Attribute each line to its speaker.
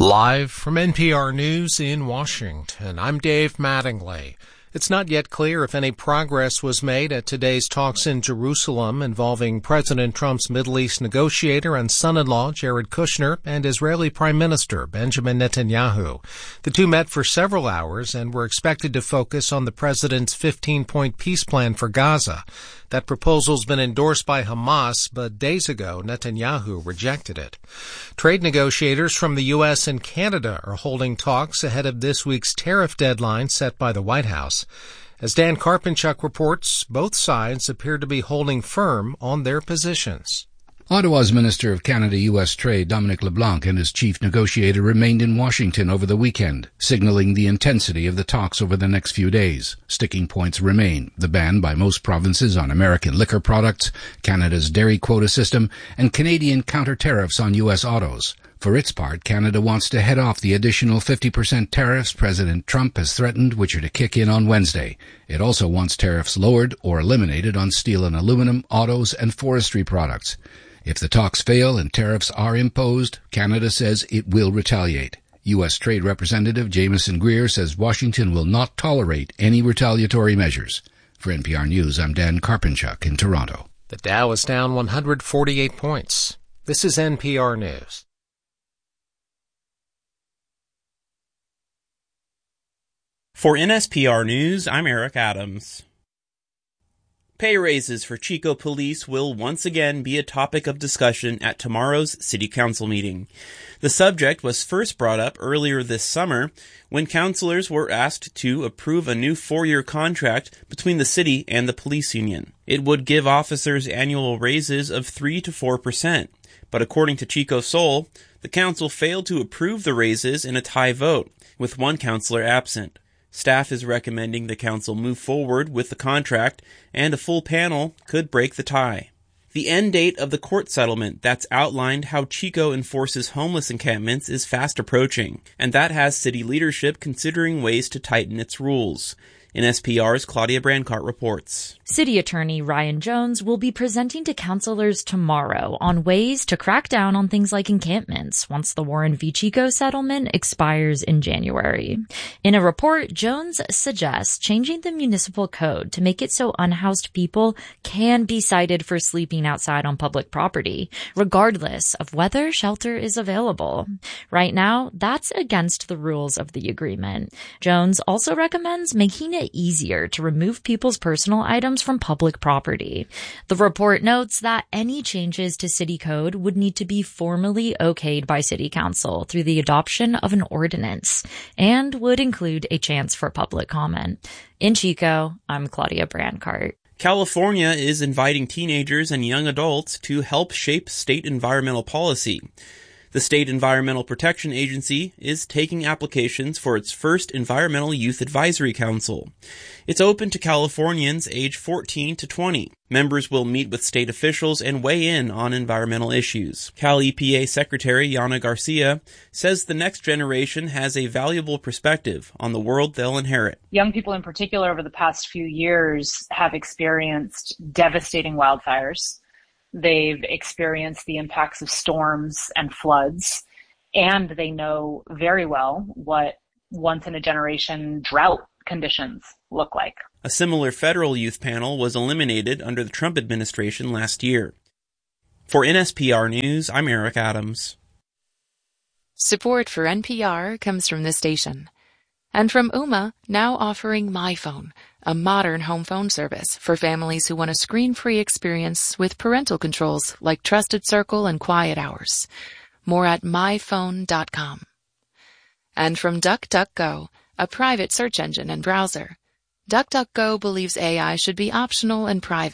Speaker 1: Live from NPR News in Washington, I'm Dave Mattingly. It's not yet clear if any progress was made at today's talks in Jerusalem involving President Trump's Middle East negotiator and son-in-law Jared Kushner and Israeli Prime Minister Benjamin Netanyahu. The two met for several hours and were expected to focus on the president's 15-point peace plan for Gaza. That proposal's been endorsed by Hamas, but days ago Netanyahu rejected it. Trade negotiators from the U.S. and Canada are holding talks ahead of this week's tariff deadline set by the White House. As Dan Karpinchuk reports, both sides appear to be holding firm on their positions.
Speaker 2: Ottawa's Minister of Canada-U.S. Trade, Dominic LeBlanc, and his chief negotiator remained in Washington over the weekend, signaling the intensity of the talks over the next few days. Sticking points remain: the ban by most provinces on American liquor products, Canada's dairy quota system, and Canadian counter-tariffs on U.S. autos. For its part, Canada wants to head off the additional 50% tariffs President Trump has threatened, which are to kick in on Wednesday. It also wants tariffs lowered or eliminated on steel and aluminum, autos, and forestry products. If the talks fail and tariffs are imposed, Canada says it will retaliate. U.S. Trade Representative Jamieson Greer says Washington will not tolerate any retaliatory measures. For NPR News, I'm Dan Karpinchuk in Toronto.
Speaker 1: The Dow is down 148 points. This is NPR News.
Speaker 3: For NSPR News, I'm Eric Adams. Pay raises for Chico police will once again be a topic of discussion at tomorrow's City Council meeting. The subject was first brought up earlier this summer when councilors were asked to approve a new 4-year contract between the city and the police union. It would give officers annual raises of 3 to 4%, but according to Chico Sol, the council failed to approve the raises in a tie vote, with one councilor absent. Staff is recommending the council move forward with the contract, and a full panel could break the tie. The end date of the court settlement that's outlined how Chico enforces homeless encampments is fast approaching, and that has city leadership considering ways to tighten its rules. NSPR's Claudia Brancart reports.
Speaker 4: City Attorney Ryan Jones will be presenting to councilors tomorrow on ways to crack down on things like encampments once the Warren v. Chico settlement expires in January. In a report, Jones suggests changing the municipal code to make it so unhoused people can be cited for sleeping outside on public property, regardless of whether shelter is available. Right now, that's against the rules of the agreement. Jones also recommends making it easier to remove people's personal items from public property. The report notes that any changes to city code would need to be formally okayed by city council through the adoption of an ordinance and would include a chance for public comment. In Chico, I'm Claudia Brancart.
Speaker 3: California is inviting teenagers and young adults to help shape state environmental policy. The State Environmental Protection Agency is taking applications for its first Environmental Youth Advisory Council. It's open to Californians age 14 to 20. Members will meet with state officials and weigh in on environmental issues. Cal EPA Secretary Yana Garcia says the next generation has a valuable perspective on the world they'll inherit.
Speaker 5: Young people in particular over the past few years have experienced devastating wildfires. They've experienced the impacts of storms and floods, and they know very well what once-in-a-generation drought conditions look like.
Speaker 3: A similar federal youth panel was eliminated under the Trump administration last year. For NSPR News, I'm Eric Adams.
Speaker 6: Support for NPR comes from this station. And from Ooma, now offering MyPhone, a modern home phone service for families who want a screen-free experience with parental controls like Trusted Circle and Quiet Hours. More at myphone.com. And from DuckDuckGo, a private search engine and browser. DuckDuckGo believes AI should be optional and private.